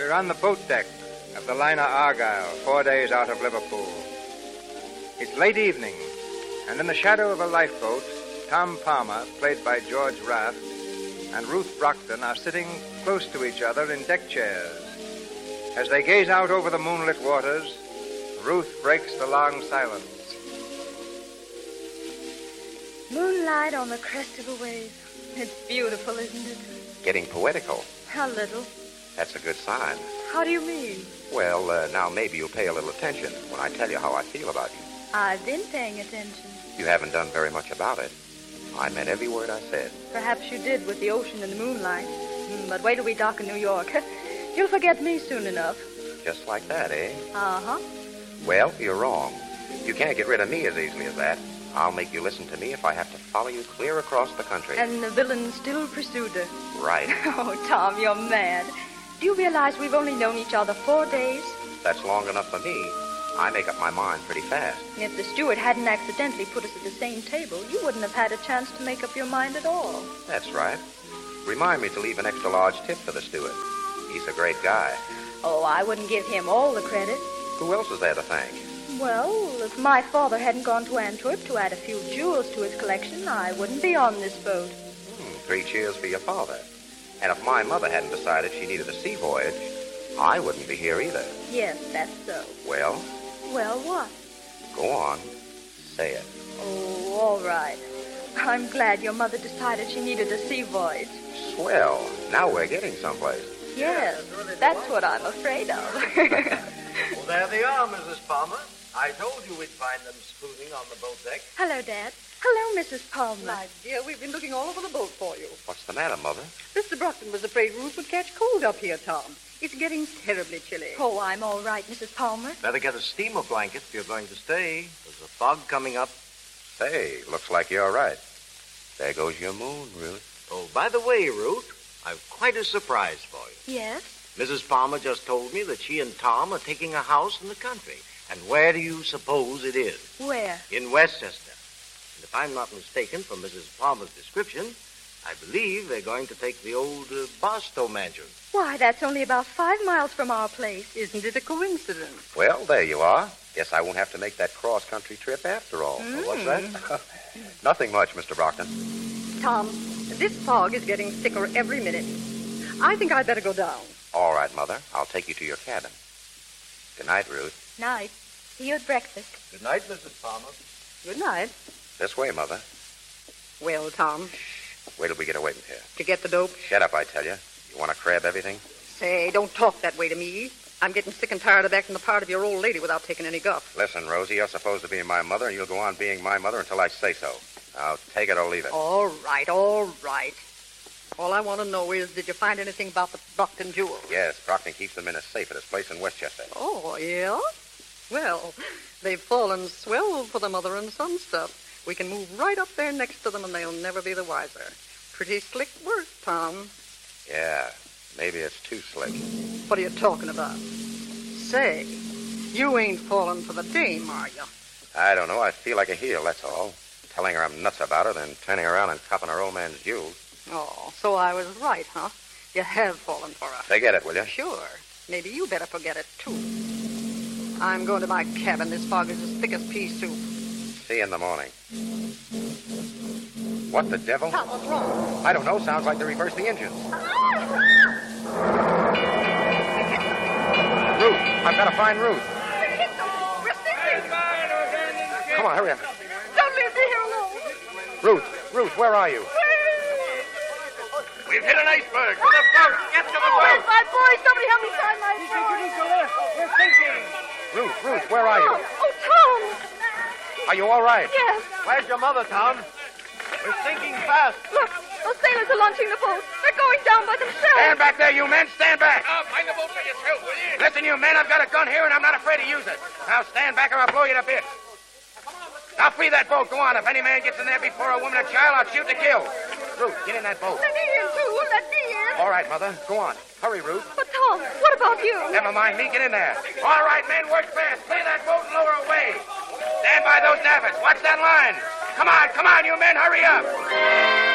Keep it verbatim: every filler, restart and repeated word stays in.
We're on the boat deck of the liner Argyle, four days out of Liverpool. It's late evening, and in the shadow of a lifeboat, Tom Palmer, played by George Raft, and Ruth Brockton are sitting close to each other in deck chairs. As they gaze out over the moonlit waters, Ruth breaks the long silence. Moonlight on the crest of a wave. It's beautiful, isn't it? Getting poetical. A little. That's a good sign. How do you mean? Well, uh, now maybe you'll pay a little attention when I tell you how I feel about you. I've been paying attention. You haven't done very much about it. I meant every word I said. Perhaps you did with the ocean and the moonlight. Mm, but wait till we dock in New York. You'll forget me soon enough. Just like that, eh? Uh-huh. Well, you're wrong. You can't get rid of me as easily as that. I'll make you listen to me if I have to follow you clear across the country. And the villain still pursued her. Right. Oh, Tom, you're mad. Do you realize we've only known each other four days? That's long enough for me. I make up my mind pretty fast. If the steward hadn't accidentally put us at the same table, you wouldn't have had a chance to make up your mind at all. That's right. Remind me to leave an extra large tip for the steward. He's a great guy. Oh, I wouldn't give him all the credit. Who else is there to thank? Well, if my father hadn't gone to Antwerp to add a few jewels to his collection, I wouldn't be on this boat. Hmm, three cheers for your father. And if my mother hadn't decided she needed a sea voyage, I wouldn't be here either. Yes, that's so. Well? Well, what? Go on. Say it. Oh, all right. I'm glad your mother decided she needed a sea voyage. Swell. Now we're getting someplace. Yes, that's what I'm afraid of. Well, there they are, Missus Palmer. I told you we'd find them spooning on the boat deck. Hello, Dad. Hello, Missus Palmer. My dear, we've been looking all over the boat for you. What's the matter, Mother? Mister Brockton was afraid Ruth would catch cold up here, Tom. It's getting terribly chilly. Oh, I'm all right, Missus Palmer. Better get a steamer blanket if you're going to stay. There's a fog coming up. Say, looks like you're right. There goes your moon, Ruth. Oh, by the way, Ruth, I've quite a surprise for you. Yes? Missus Palmer just told me that she and Tom are taking a house in the country. And where do you suppose it is? Where? In Westchester. And if I'm not mistaken from Missus Palmer's description, I believe they're going to take the old uh, Barstow mansion. Why, that's only about five miles from our place. Isn't it a coincidence? Well, there you are. Guess I won't have to make that cross-country trip after all. Mm. What's that? Nothing much, Mister Brockton. Tom, this fog is getting thicker every minute. I think I'd better go down. All right, Mother. I'll take you to your cabin. Good night, Ruth. Night. See you at breakfast. Good night, Missus Palmer. Good night. This way, Mother. Well, Tom, Wait till we get away from here. to get the dope. Shut up, I tell you. You want to crab everything? Say, don't talk that way to me. I'm getting sick and tired of acting the part of your old lady without taking any guff. Listen, Rosie, you're supposed to be my mother, and you'll go on being my mother until I say so. Now, take it or leave it. All right, all right. All I want to know is, did you find anything about the Brockton jewels? Yes, Brockton keeps them in a safe at his place in Westchester. Oh, yeah? Well, they've fallen swell for the mother and son stuff. We can move right up there next to them, and they'll never be the wiser. Pretty slick work, Tom. Yeah, maybe it's too slick. What are you talking about? Say, you ain't fallen for the dame, are you? I don't know. I feel like a heel, that's all. Telling her I'm nuts about her, then turning around and copping her old man's jewels. Oh, so I was right, huh? You have fallen for her. Forget it, will you? Sure. Maybe you better forget it, too. I'm going to my cabin. This fog is as thick as pea soup. See you in the morning. What the devil? Tom, what's wrong? I don't know. Sounds like they reversed the engines. Ruth, I've got to find Ruth. We're sinking. Come on, hurry up. Don't leave me here alone. Ruth, Ruth, where are you? We've hit an iceberg. To the boat. Get to the Oh, where's boat. my boy? Somebody help me find my boy. We're sinking. Ruth, Ruth, where are you? Oh, Tom. Are you all right? Yes. Where's your mother, Tom? We're sinking fast. Look, those sailors are launching the boat. They're going down by themselves. Stand back there, you men. Stand back. Now, find the boat for yourself, will you? Listen, you men, I've got a gun here, and I'm not afraid to use it. Now stand back or I'll blow you to bits. Now free that boat. Go on. If any man gets in there before a woman or child, I'll shoot to kill. Ruth, get in that boat. Let me in, too. Let me in. All right, Mother. Go on. Hurry, Ruth. But, Tom, what about you? Never mind me. Get in there. All right, men, work fast. Clear that boat and lower away. Stand by those davits. Watch that line. Come on, come on, you men. Hurry up.